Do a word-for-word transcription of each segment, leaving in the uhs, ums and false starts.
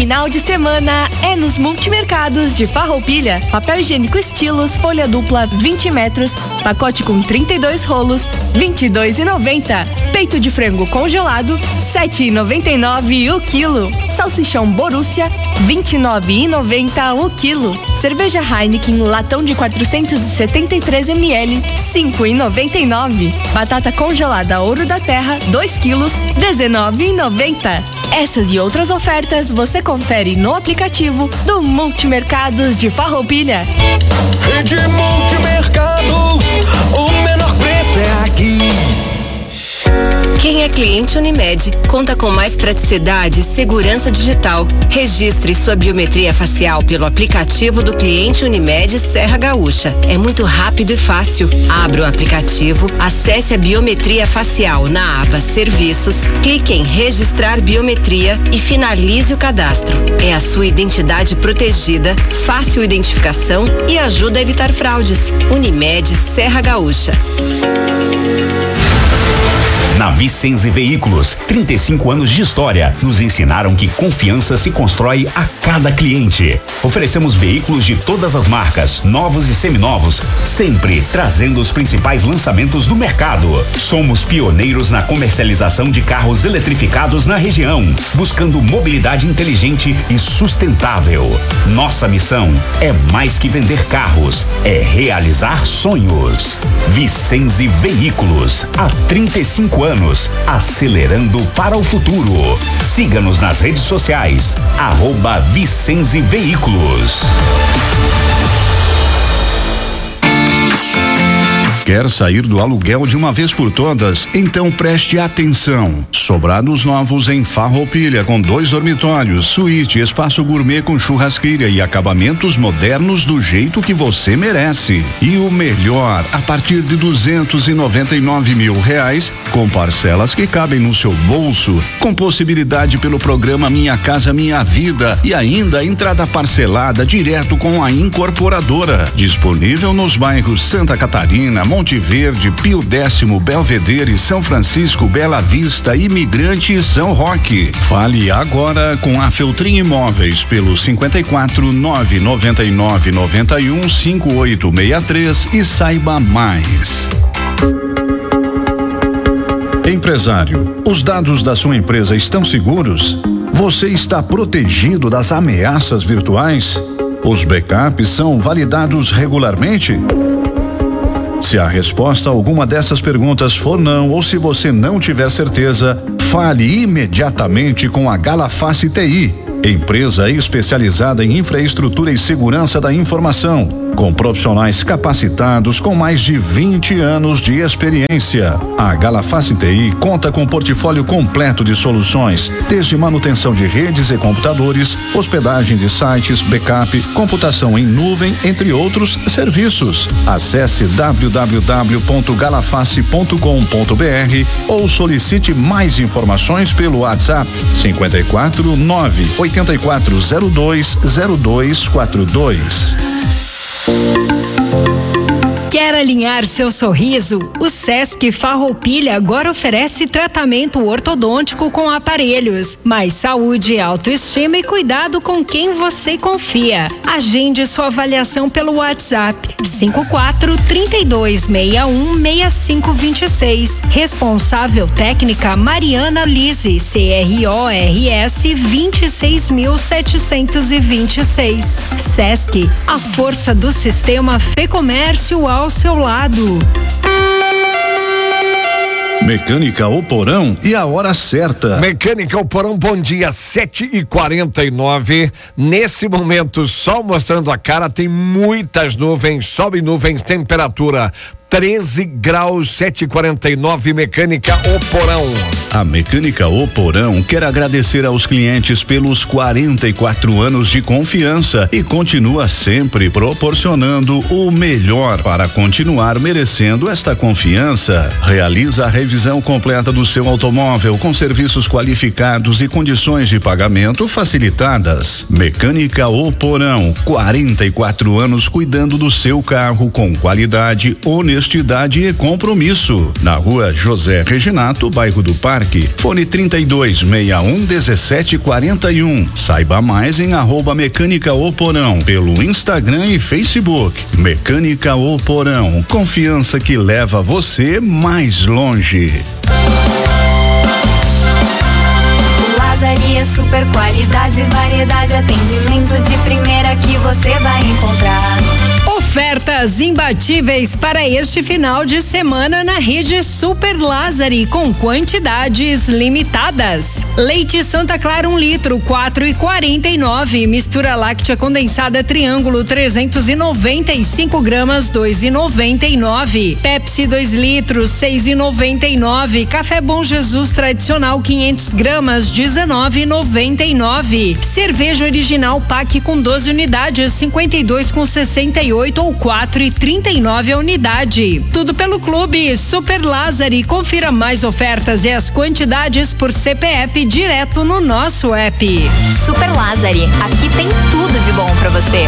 Final de semana é nos multimercados de Farroupilha. Papel higiênico Estilos, folha dupla vinte metros, pacote com trinta e dois rolos, vinte e dois reais e noventa centavos. Peito de frango congelado, sete reais e noventa e nove centavos o quilo. Salsichão Borussia, vinte e nove reais e noventa centavos o quilo. Cerveja Heineken, latão de quatrocentos e setenta e três mililitros, cinco reais e noventa e nove centavos. Batata congelada Ouro da Terra, dois quilos, dezenove reais e noventa centavos. Essas e outras ofertas você confere no aplicativo do Multimercados de Farroupilha. Rede Multimercados, o menor preço é aqui. Quem é cliente Unimed conta com mais praticidade e segurança digital. Registre sua biometria facial pelo aplicativo do cliente Unimed Serra Gaúcha. É muito rápido e fácil. Abra o aplicativo, acesse a biometria facial na aba Serviços, clique em Registrar Biometria e finalize o cadastro. É a sua identidade protegida, fácil identificação e ajuda a evitar fraudes. Unimed Serra Gaúcha. Na Vicenze Veículos, trinta e cinco anos de história, nos ensinaram que confiança se constrói a cada cliente. Oferecemos veículos de todas as marcas, novos e seminovos, sempre trazendo os principais lançamentos do mercado. Somos pioneiros na comercialização de carros eletrificados na região, buscando mobilidade inteligente e sustentável. Nossa missão é mais que vender carros, é realizar sonhos. Vicenze Veículos, há trinta e cinco anos, acelerando para o futuro. Siga-nos nas redes sociais, arroba Vicenze Veículos. Quer sair do aluguel de uma vez por todas? Então preste atenção. Sobrados novos em Farroupilha, com dois dormitórios, suíte, espaço gourmet com churrasqueira e acabamentos modernos do jeito que você merece. E o melhor, a partir de duzentos e noventa e nove mil reais, com parcelas que cabem no seu bolso, com possibilidade pelo programa Minha Casa Minha Vida e ainda entrada parcelada direto com a incorporadora. Disponível nos bairros Santa Catarina, Monte Verde, Pio Décimo, Belvedere, São Francisco, Bela Vista, Imigrante e São Roque. Fale agora com a Feltrin Imóveis pelo cinquenta e quatro, nove noventa e nove, noventa e um, cinquenta e oito sessenta e três e saiba mais. Empresário, os dados da sua empresa estão seguros? Você está protegido das ameaças virtuais? Os backups são validados regularmente? Se a resposta a alguma dessas perguntas for não, ou se você não tiver certeza, fale imediatamente com a Galaface T I, empresa especializada em infraestrutura e segurança da informação, com profissionais capacitados com mais de vinte anos de experiência. A Galaface T I conta com portfólio completo de soluções, desde manutenção de redes e computadores, hospedagem de sites, backup, computação em nuvem, entre outros serviços. Acesse w w w ponto galaface ponto com ponto b r ou solicite mais informações pelo WhatsApp cinquenta e quatro, nove oitenta e quatro zero dois, zero dois quatro dois. Quer alinhar seu sorriso? O Sesc Farroupilha agora oferece tratamento ortodôntico com aparelhos, mais saúde, autoestima e cuidado com quem você confia. Agende sua avaliação pelo WhatsApp cinco quatro, trinta e dois, sessenta e um, sessenta e cinco vinte e seis. Responsável técnica Mariana Lise, C R O R S vinte e seis mil setecentos e vinte e seis. Sesc, a força do sistema Fê Comércio ao seu lado. Mecânica O Porão e a hora certa. Mecânica O Porão, bom dia, sete e quarenta e nove. Nesse momento, sol mostrando a cara, tem muitas nuvens, sobe nuvens, temperatura treze graus, sete e quarenta e nove, Mecânica O Porão. A Mecânica O Porão quer agradecer aos clientes pelos quarenta e quatro anos de confiança e continua sempre proporcionando o melhor para continuar merecendo esta confiança. Realiza a revisão completa do seu automóvel com serviços qualificados e condições de pagamento facilitadas. Mecânica O Porão, quarenta e quatro anos cuidando do seu carro com qualidade, honestidade honestidade e compromisso. Na rua José Reginato, bairro do Parque. Fone trinta e dois, sessenta e um, dezessete quarenta e um. Saiba mais em arroba Mecânica O Porão, pelo Instagram e Facebook. Mecânica O Porão, confiança que leva você mais longe. Lazaria, super qualidade, variedade, atendimento de primeira que você vai encontrar. Ofertas imbatíveis para este final de semana na rede Super Lázari, com quantidades limitadas. Leite Santa Clara um litro, quatro e quarenta e nove. Mistura láctea condensada Triângulo, trezentos e noventa e cinco gramas, dois e noventa e nove. Pepsi dois litros, seis e noventa e nove. Café Bom Jesus tradicional quinhentos gramas, dezenove e noventa e nove. Cerveja original Pack com doze unidades, cinquenta e dois com sessenta e oito ou quatro e trinta e nove a unidade. Tudo pelo Clube Super Lázari. Confira mais ofertas e as quantidades por C P F direto no nosso app. Super Lázari, aqui tem tudo de bom pra você.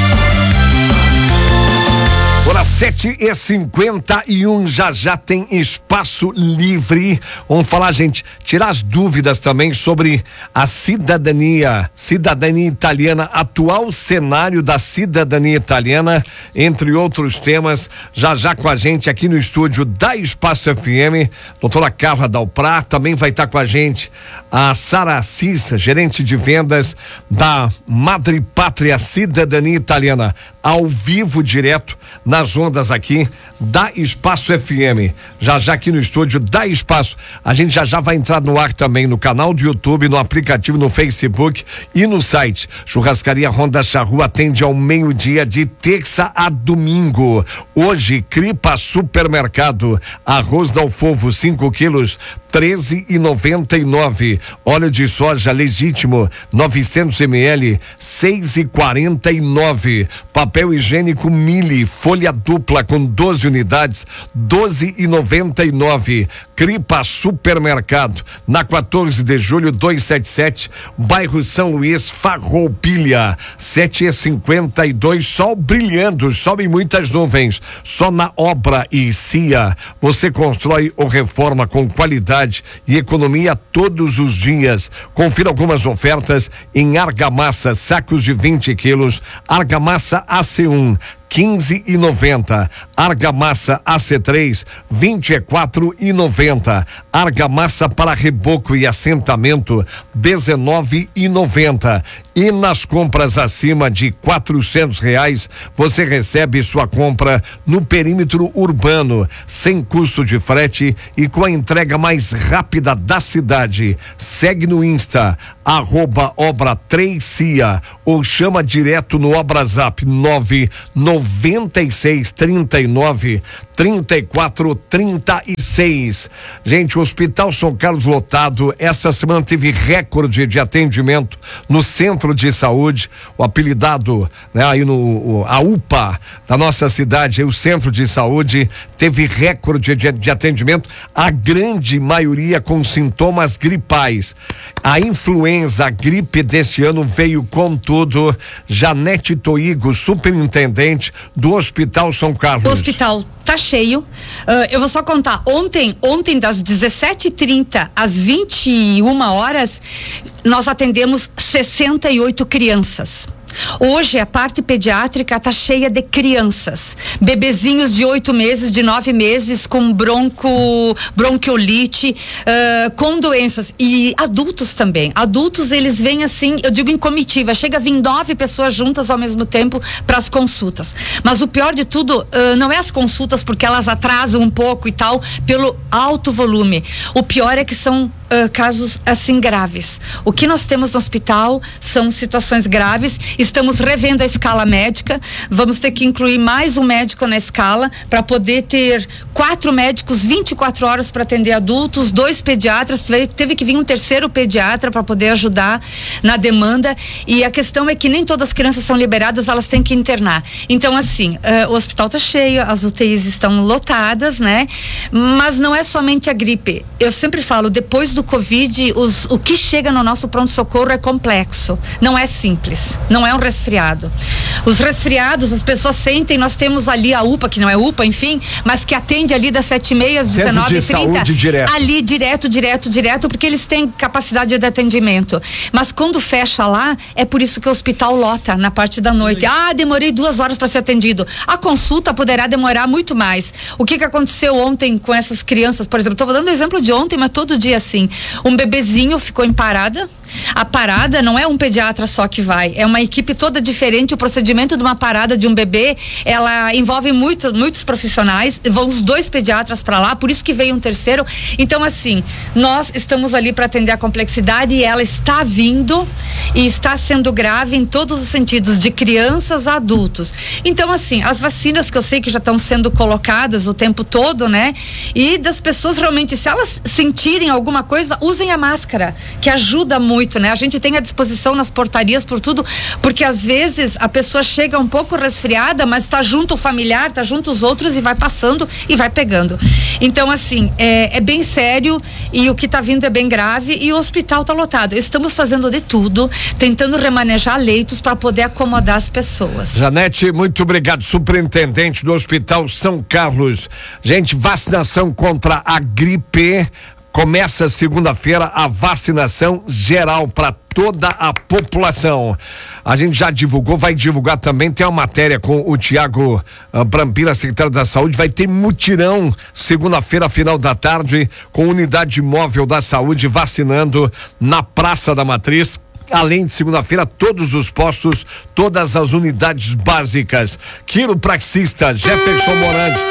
Agora sete e cinquenta e um, já já tem espaço livre. Vamos falar, gente, tirar as dúvidas também sobre a cidadania, cidadania italiana, atual cenário da cidadania italiana, entre outros temas. Já já com a gente aqui no estúdio da Espaço F M, doutora Carla Dalprá. Também vai estar com a gente a Sara Assis, gerente de vendas da Madre Pátria Cidadania Italiana, ao vivo, direto nas ondas aqui da Espaço F M. Já já aqui no estúdio da Espaço. A gente já já vai entrar no ar também no canal do YouTube, no aplicativo, no Facebook e no site. Churrascaria Ronda Charrua atende ao meio-dia de terça a domingo. Hoje, Cripa Supermercado, arroz Dalfovo cinco quilos, treze e noventa e nove. Óleo de soja legítimo, novecentos mililitros, seis e quarenta e nove. Papel higiênico Mili, folha dupla com doze unidades, doze e noventa e nove. Cripa Supermercado, na quatorze de julho, duzentos e setenta e sete, bairro São Luís, Farroupilha. sete e cinquenta e dois, sol brilhando, sobe muitas nuvens. Só na Obra e Cia você constrói ou reforma com qualidade e economia todos os dias. Confira algumas ofertas em argamassa, sacos de vinte quilos, argamassa A C um, quinze e noventa. Argamassa A C três, vinte e quatro e noventa. Argamassa para reboco e assentamento, dezenove e noventa. E nas compras acima de quatrocentos reais, você recebe sua compra no perímetro urbano, sem custo de frete e com a entrega mais rápida da cidade. Segue no Insta, arroba Obra três Cia, ou chama direto no Obrazap nove noventa e seis, trinta e nove, trinta e quatro, trinta e seis. Gente, o Hospital São Carlos lotado. Essa semana teve recorde de atendimento no Centro de Saúde, o apelidado, né, aí no o, a U P A da nossa cidade, aí, o Centro de Saúde teve recorde de, de atendimento, a grande maioria com sintomas gripais. A influenza, a gripe desse ano veio com tudo. Janete Toigo, superintendente do Hospital São Carlos. O hospital tá cheio. Uh, eu vou só contar. Ontem, ontem das dezessete e trinta às vinte e uma horas, nós atendemos sessenta e oito crianças. Hoje a parte pediátrica está cheia de crianças, bebezinhos de oito meses, de nove meses, com bronco, bronquiolite, uh, com doenças, e adultos também. Adultos, eles vêm assim, eu digo em comitiva, chega a vir nove pessoas juntas ao mesmo tempo para as consultas. Mas o pior de tudo uh, não é as consultas, porque elas atrasam um pouco e tal, pelo alto volume. O pior é que são Uh, casos assim graves. O que nós temos no hospital são situações graves. Estamos revendo a escala médica. Vamos ter que incluir mais um médico na escala para poder ter quatro médicos vinte e quatro horas para atender adultos, dois pediatras. Teve, teve que vir um terceiro pediatra para poder ajudar na demanda. E a questão é que nem todas as crianças são liberadas, elas têm que internar. Então, assim, uh, o hospital está cheio, as U T Is estão lotadas, né? Mas não é somente a gripe. Eu sempre falo, depois do do Covid, os, o que chega no nosso pronto-socorro é complexo, não é simples, não é um resfriado. Os resfriados, as pessoas sentem, nós temos ali a U P A, que não é U P A, enfim, mas que atende ali das sete e meia às dezenove e trinta. Direto. Ali, direto, direto, direto, porque eles têm capacidade de atendimento. Mas quando fecha lá, é por isso que o hospital lota na parte da noite. Ah, demorei duas horas para ser atendido. A consulta poderá demorar muito mais. O que que aconteceu ontem com essas crianças, por exemplo? Estou dando o exemplo de ontem, mas todo dia assim. Um bebezinho ficou em parada. A parada não é um pediatra só que vai, é uma equipe toda diferente. O procedimento de uma parada de um bebê, ela envolve muito, muitos profissionais, vão os dois pediatras para lá, por isso que veio um terceiro. Então, assim, nós estamos ali para atender a complexidade e ela está vindo e está sendo grave em todos os sentidos, de crianças a adultos. Então, assim, as vacinas que eu sei que já estão sendo colocadas o tempo todo, né? E das pessoas realmente, se elas sentirem alguma coisa, usem a máscara, que ajuda muito. Muito, né? A gente tem à disposição nas portarias por tudo, porque às vezes a pessoa chega um pouco resfriada, mas está junto o familiar, está junto os outros e vai passando e vai pegando. Então, assim, é, é bem sério e o que está vindo é bem grave e o hospital está lotado. Estamos fazendo de tudo, tentando remanejar leitos para poder acomodar as pessoas. Janete, muito obrigado, superintendente do Hospital São Carlos. Gente, vacinação contra a gripe. Começa segunda-feira a vacinação geral para toda a população. A gente já divulgou, vai divulgar também, tem uma matéria com o Tiago uh, Brambila, secretário da Saúde, vai ter mutirão segunda-feira, final da tarde, com unidade móvel da saúde vacinando na Praça da Matriz. Além de segunda-feira, todos os postos, todas as unidades básicas. Quiropraxista Jefferson Morandi.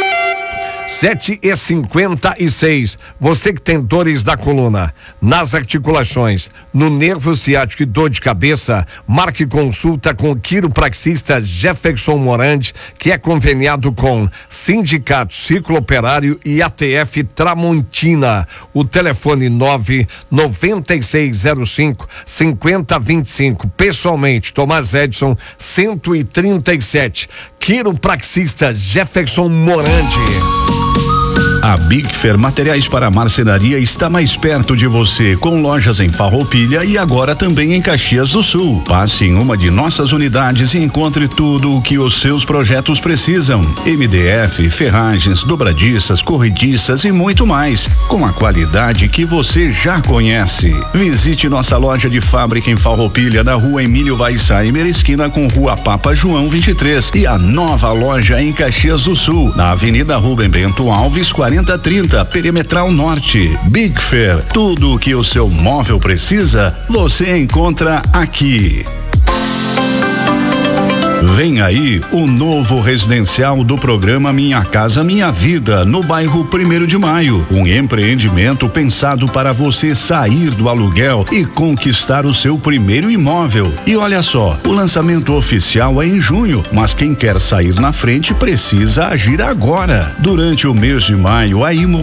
sete e cinquenta e seis. Você que tem dores da coluna, nas articulações, no nervo ciático e dor de cabeça, marque consulta com o quiropraxista Jefferson Morandi, que é conveniado com Sindicato Ciclooperário e A T F Tramontina. O telefone nove nove seis zero cinco cinco zero dois cinco. Pessoalmente, Tomás Edson cento e trinta e sete. Quiropraxista Jefferson Morandi. A Big Fair Materiais para Marcenaria está mais perto de você, com lojas em Farroupilha e agora também em Caxias do Sul. Passe em uma de nossas unidades e encontre tudo o que os seus projetos precisam. M D F, ferragens, dobradiças, corrediças e muito mais, com a qualidade que você já conhece. Visite nossa loja de fábrica em Farroupilha, na rua Emílio Weissheimer, esquina com rua Papa João vinte e três, e a nova loja em Caxias do Sul, na Avenida Rubem Bento Alves, quarenta trinta, Perimetral Norte. Big Fair, tudo o que o seu móvel precisa, você encontra aqui. Vem aí o novo residencial do programa Minha Casa Minha Vida, no bairro Primeiro de Maio. Um empreendimento pensado para você sair do aluguel e conquistar o seu primeiro imóvel. E olha só, o lançamento oficial é em junho, mas quem quer sair na frente precisa agir agora. Durante o mês de maio, a Imo